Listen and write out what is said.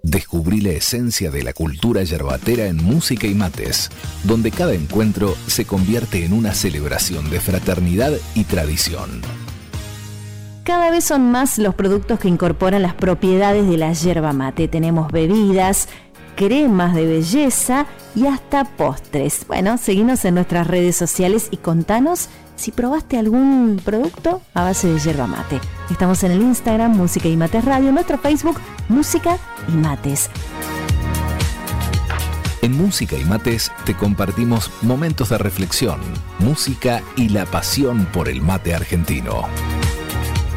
Descubrí la esencia de la cultura yerbatera en Música y Mates, donde cada encuentro se convierte en una celebración de fraternidad y tradición. Cada vez son más los productos que incorporan las propiedades de la yerba mate. Tenemos bebidas, cremas de belleza y hasta postres. Bueno, seguinos en nuestras redes sociales y contanos si probaste algún producto a base de yerba mate. Estamos en el Instagram Música y Mates Radio, en nuestro Facebook Música y Mates. En Música y Mates te compartimos momentos de reflexión, música y la pasión por el mate argentino.